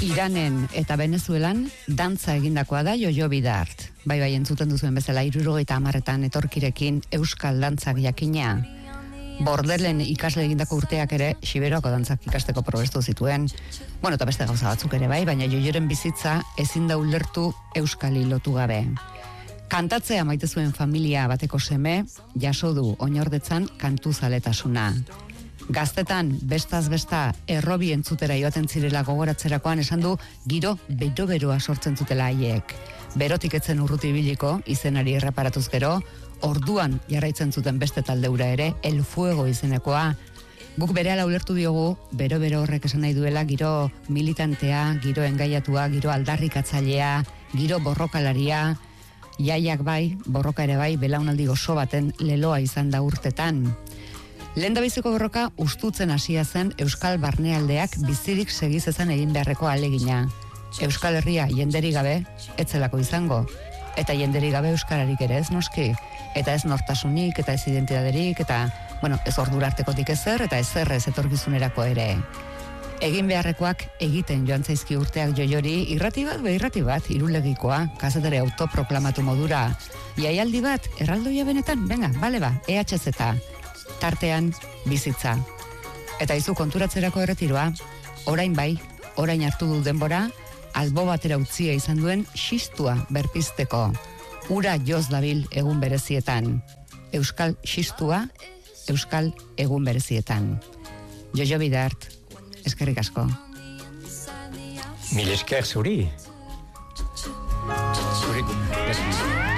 Iranen eta Venezuelan dantza egindakoa da Jojo Bidart. Bai, entzuten duzuen bezala 70etan etorkirekin euskal dantzak jakina. Bordelen ikasle egindako urteak ere Xiberoako dantzak ikasteko probestu zituen. Bueno, eta beste gauza batzuk ere bai, baina Jojoren bizitza ezin da ulertu euskali lotu gabe. Kantatzea maite zuen familia bateko seme, jaso du oinordetzan kantuzaletasuna. Gaztetan, bestaz besta, errobi entzutera joaten zirela gogoratzerakoan esan du giro bero-beroa sortzen zutela haiek. Berotik etzen urruti biliko, izenari erreparatuz gero, orduan jarraitzen zuten beste taldeura ere, El Fuego izenekoa. Guk berehala ulertu diogu, bero-bero horrek esan nahi duela giro militantea, giro engaiatua, giro aldarrikatzailea, giro borrokalaria, jaiak bai, borroka ere bai, belaunaldi gozo baten leloa izan da urtetan. Lehendabiziko borroka ustutzen hasia zen Euskal Barnealdeak bizirik segizezan egin beharreko ahalegina. Euskal Herria jenderi gabe, etzelako izango. Eta jenderi gabe euskararik ere ez noski. Eta ez nortasunik, eta ez identidaderik, eta, ez ordurartekotik ezer, eta ezer ez etorkizunerako ere. Egin beharrekoak egiten joan zaizki urteak Jojori, irrati bat, irulegikoa, kazetare autoproklamatu modura. Jaialdi bat, erraldoia benetan, bale ba, EHZ. Tartean, bizitza. Eta izu konturatzerako erretiroa, orain bai, orain hartu du denbora, albo batera utzia izan duen xistua berpizteko. Ura joz dabil egun berezietan. Euskal xistua, euskal egun berezietan. Jojo Bidart, eskerrik asko. Mil esker zuri.